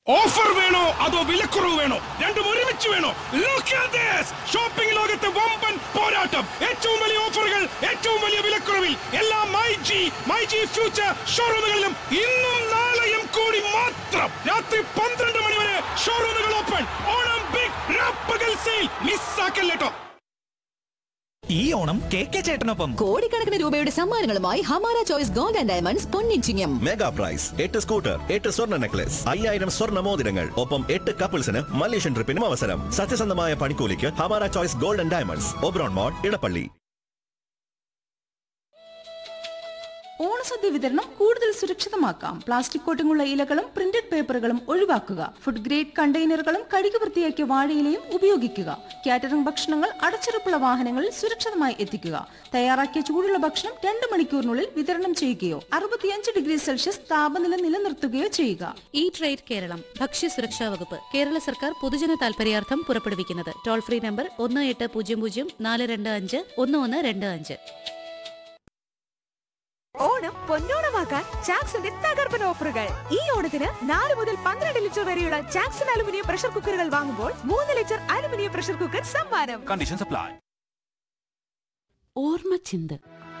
Offer വേണോ അതോ വിലക്കുറവ് വേണോ? രണ്ടും ഒരുമിച്ച് വേണോ? ഷോപ്പിംഗ് ലോകത്തെ വമ്പൻ പോരാട്ടം. ഏറ്റവും വലിയ ഓഫറുകൾ, ഏറ്റവും വലിയ വിലക്കുറവിൽ എല്ലാ മൈജി ഫ്യൂച്ചർ ഷോറൂമുകളിലും ഇന്നും നാളെയും കൂടി മാത്രം. രാത്രി 12 മണി വരെ ഷോറൂമുകൾ ഓപ്പൺ. Onam big റാപ്പകൽ sale മിസ്സാക്കല്ലേട്ടോ. ഈ ഓണം കെ ചേട്ടനൊപ്പം കോടിക്കണക്കിന് രൂപയുടെ സമ്മാനങ്ങളുമായി Hamara choice gold and diamonds പൊന്നിച്ചിങ്ങം. Mega price 8 scooter, 8 സ്വർണ്ണ നെക്ലസ്, 5000 സ്വർണ്ണ മോതിരങ്ങൾ, ഒപ്പം 8 കപ്പിൾസിന് മലേഷ്യൻ ട്രിപ്പിനും അവസരം. സത്യസന്ധമായ പണിക്കൂലിക്ക് Hamara choice gold and diamonds, Oberon മോൾ, ഇടപ്പള്ളി. ഓണസദ്യ വിതരണം കൂടുതൽ സുരക്ഷിതമാക്കാം. പ്ലാസ്റ്റിക് കോട്ടിങ്ങുള്ള ഇലകളും പ്രിന്റഡ് പേപ്പറുകളും ഒഴിവാക്കുക. ഫുഡ് ഗ്രേഡ് കണ്ടെയ്നറുകളും കഴുകി വൃത്തിയാക്കിയ വാഴയിലയും ഉപയോഗിക്കുക. കാറ്ററിംഗ് ഭക്ഷണങ്ങൾ അടച്ചുറപ്പുള്ള വാഹനങ്ങളിൽ സുരക്ഷിതമായി എത്തിക്കുക. തയ്യാറാക്കിയ ചൂടുള്ള ഭക്ഷണം 2 മണിക്കൂറിനുള്ളിൽ വിതരണം ചെയ്യുകയോ 65 ഡിഗ്രി സെൽഷ്യസ് താപനില നിലനിർത്തുകയോ ചെയ്യുക. ഈ ട്രേഡ് കേരളം ഭക്ഷ്യ സുരക്ഷാ വകുപ്പ് കേരള സർക്കാർ പൊതുജന താൽപര്യാർത്ഥം പുറപ്പെടുവിക്കുന്നത്. Toll free number 1800 425 1125. ഓണം പൊന്നോണമാക്കാൻ ചാക്സിന്റെ തകർപ്പൻ ഓഫറുകൾ. ഈ ഓണത്തിന് 4 മുതൽ 12 ലിറ്റർ വരെയുള്ള ചാക്സൺ അലുമിനിയം പ്രഷർ കുക്കറുകൾ വാങ്ങുമ്പോൾ 3 ലിറ്റർ അലുമിനിയം പ്രഷർ കുക്കർ സമ്മാനം. Conditions apply. ഓർമ്മചിന്ത്.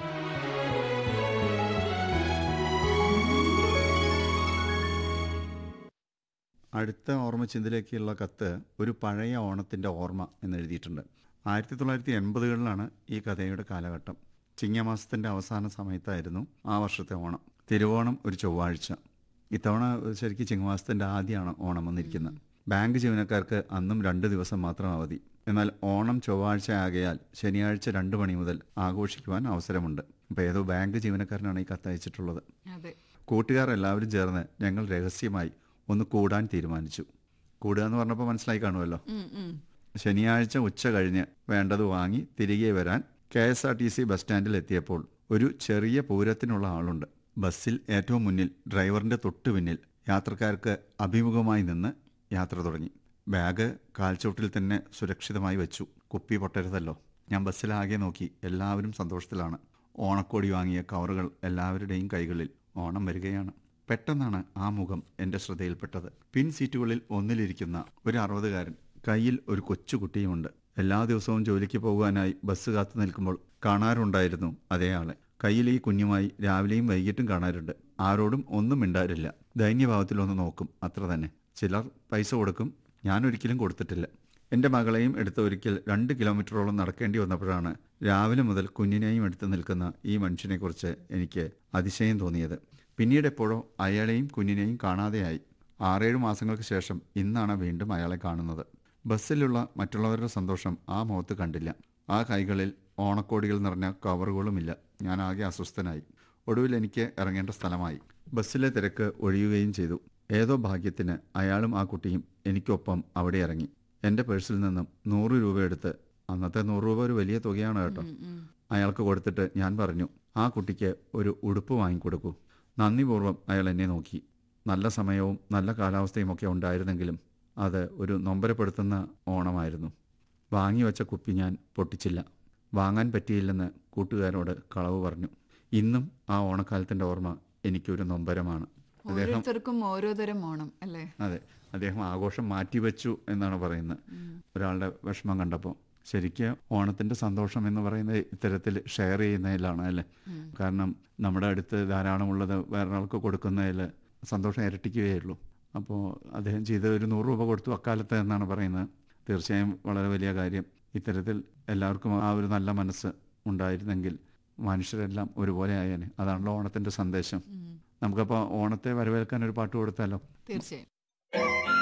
അടുത്ത ഓർമ്മചിന്തയിലേക്കുള്ള കത്ത് ഒരു പഴയ ഓണത്തിൻ്റെ ഓർമ്മ എന്നെഴുതിയിട്ടുണ്ട്. 1980കളിലാണ് ഈ കഥയുടെ കാലഘട്ടം. ചിങ്ങമാസത്തിൻ്റെ അവസാന സമയത്തായിരുന്നു ആ വർഷത്തെ ഓണം. തിരുവോണം ഒരു ചൊവ്വാഴ്ച. ഇത്തവണ ശരിക്കും ചിങ്ങമാസത്തിൻ്റെ ആദ്യമാണ് ഓണം വന്നിരിക്കുന്നത്. ബാങ്ക് ജീവനക്കാർക്ക് അന്നും 2 ദിവസം മാത്രം അവധി. എന്നാൽ ഓണം ചൊവ്വാഴ്ച ആകയാൽ ശനിയാഴ്ച 2 മണി മുതൽ ആഘോഷിക്കുവാൻ അവസരമുണ്ട്. അപ്പോൾ ഏതോ ബാങ്ക് ജീവനക്കാരനാണ് ഈ കത്തയച്ചിട്ടുള്ളത്. കൂട്ടുകാർ എല്ലാവരും ചേർന്ന് ഞങ്ങൾ രഹസ്യമായി ഒന്ന് കൂടാൻ തീരുമാനിച്ചു. കൂടുക എന്ന് പറഞ്ഞപ്പോൾ മനസ്സിലായി കാണുമല്ലോ. ശനിയാഴ്ച ഉച്ച കഴിഞ്ഞ് വേണ്ടത് വാങ്ങി തിരികെ വരാൻ KSRTC ബസ് സ്റ്റാൻഡിൽ എത്തിയപ്പോൾ ഒരു ചെറിയ പൂരത്തിനുള്ള ആളുണ്ട്. ബസ്സിൽ ഏറ്റവും മുന്നിൽ, ഡ്രൈവറിൻ്റെ തൊട്ടു പിന്നിൽ യാത്രക്കാർക്ക് അഭിമുഖമായി നിന്ന് യാത്ര തുടങ്ങി. ബാഗ് കാൽച്ചോട്ടിൽ തന്നെ സുരക്ഷിതമായി വെച്ചു. കുപ്പി പൊട്ടരുതല്ലോ. ഞാൻ ബസ്സിലാകെ നോക്കി. എല്ലാവരും സന്തോഷത്തിലാണ്. ഓണക്കോടി വാങ്ങിയ കവറുകൾ എല്ലാവരുടെയും കൈകളിൽ. ഓണം വരികയാണ്. പെട്ടെന്നാണ് ആ മുഖം എൻ്റെ ശ്രദ്ധയിൽപ്പെട്ടത്. പിൻ സീറ്റുകളിൽ ഒന്നിലിരിക്കുന്ന ഒരു 60കാരൻ. കയ്യിൽ ഒരു കൊച്ചുകുട്ടിയുമുണ്ട്. എല്ലാ ദിവസവും ജോലിക്ക് പോകുവാനായി ബസ് കാത്തു നിൽക്കുമ്പോൾ കാണാറുണ്ടായിരുന്നു അതേ ആളെ. കയ്യിൽ ഈ കുഞ്ഞുമായി രാവിലെയും വൈകിട്ടും കാണാറുണ്ട്. ആരോടും ഒന്നും മിണ്ടാറില്ല. ദൈന്യഭാവത്തിലൊന്ന് നോക്കും, അത്ര തന്നെ. ചിലർ പൈസ കൊടുക്കും. ഞാനൊരിക്കലും കൊടുത്തിട്ടില്ല. എൻ്റെ മകളെയും എടുത്ത് ഒരിക്കൽ 2 കിലോമീറ്ററോളം നടക്കേണ്ടി വന്നപ്പോഴാണ് രാവിലെ മുതൽ കുഞ്ഞിനെയും എടുത്ത് നിൽക്കുന്ന ഈ മനുഷ്യനെക്കുറിച്ച് എനിക്ക് അതിശയം തോന്നിയത്. പിന്നീട് എപ്പോഴോ അയാളെയും കുഞ്ഞിനെയും കാണാതെയായി. 6-7 മാസങ്ങൾക്ക് ശേഷം ഇന്നാണ് വീണ്ടും അയാളെ കാണുന്നത്. ബസ്സിലുള്ള മറ്റുള്ളവരുടെ സന്തോഷം ആ മുഖത്ത് കണ്ടില്ല. ആ കൈകളിൽ ഓണക്കോടികൾ നിറഞ്ഞ കവറുകളുമില്ല. ഞാൻ ആകെ അസ്വസ്ഥനായി. ഒടുവിൽ എനിക്ക് ഇറങ്ങേണ്ട സ്ഥലമായി. ബസ്സിലെ തിരക്ക് ഒഴിയുകയും ചെയ്തു. ഏതോ ഭാഗ്യത്തിന് അയാളും ആ കുട്ടിയും എനിക്കൊപ്പം അവിടെ ഇറങ്ങി. എൻ്റെ പേഴ്സിൽ നിന്നും 100 രൂപ എടുത്ത്, അന്നത്തെ 100 രൂപ ഒരു വലിയ തുകയാണ് കേട്ടോ, അയാൾക്ക് കൊടുത്തിട്ട് ഞാൻ പറഞ്ഞു, ആ കുട്ടിക്ക് ഒരു ഉടുപ്പ് വാങ്ങിക്കൊടുക്കൂ. നന്ദിപൂർവ്വം അയാൾ എന്നെ നോക്കി. നല്ല സമയവും നല്ല കാലാവസ്ഥയും ഒക്കെ ഉണ്ടായിരുന്നെങ്കിലും അത് ഒരു നൊമ്പരപ്പെടുത്തുന്ന ഓണമായിരുന്നു. വാങ്ങിവെച്ച കുപ്പി ഞാൻ പൊട്ടിച്ചില്ല. വാങ്ങാൻ പറ്റിയില്ലെന്ന് കൂട്ടുകാരോട് കളവ് പറഞ്ഞു. ഇന്നും ആ ഓണക്കാലത്തിൻ്റെ ഓർമ്മ എനിക്കൊരു നൊമ്പരമാണ്. ഓരോരുത്തർക്കും ഓരോതരം ഓണം അല്ലേ? അതെ, അദ്ദേഹം ആഘോഷം മാറ്റിവെച്ചു എന്നാണ് പറയുന്നത്. ഒരാളുടെ വിഷമം കണ്ടപ്പോൾ. ശരിക്കും ഓണത്തിൻ്റെ സന്തോഷം എന്ന് പറയുന്നത് ഇത്തരത്തിൽ ഷെയർ ചെയ്യുന്നതിലാണ് അല്ലേ? കാരണം നമ്മുടെ അടുത്ത് ധാരാളമുള്ളത് വേറൊരാൾക്ക് കൊടുക്കുന്നതിൽ സന്തോഷം ഇരട്ടിക്കുകയുള്ളൂ. അപ്പോൾ അദ്ദേഹം ചെയ്ത ഒരു 100 രൂപ കൊടുത്തു അക്കാലത്ത് എന്നാണ് പറയുന്നത്. തീർച്ചയായും വളരെ വലിയ കാര്യം. ഇത്തരത്തിൽ എല്ലാവർക്കും ആ ഒരു നല്ല മനസ്സ് ഉണ്ടായിരുന്നെങ്കിൽ മനുഷ്യരെല്ലാം ഒരുപോലെ ആയേനെ. അതാണല്ലോ ഓണത്തിൻ്റെ സന്ദേശം. നമുക്കപ്പോൾ ഓണത്തെ വരവേൽക്കാൻ ഒരു പാട്ട് കൊടുത്താലോ? തീർച്ചയായും.